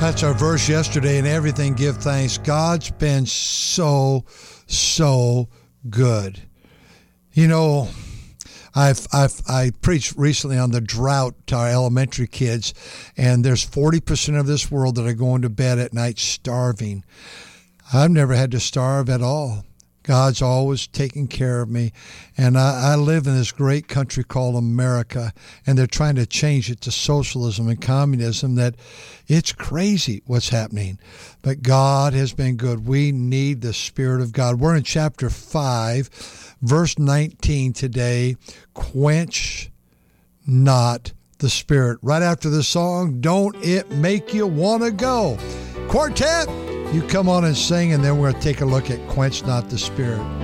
That's our verse yesterday. In everything, give thanks. God's been so good. You know, I preached recently on the drought to our elementary kids, and there's 40% of this world that are going to bed at night starving. I've never had to starve at all. God's always taking care of me. And I live in this great country called America, and they're trying to change it to socialism and communism. That it's crazy what's happening. But God has been good. We need the Spirit of God. We're in chapter 5, verse 19 today. Quench not the Spirit. Right after the song, Don't It Make You Want to Go? Quartet, you come on and sing, and then we're going to take a look at Quench Not the Spirit.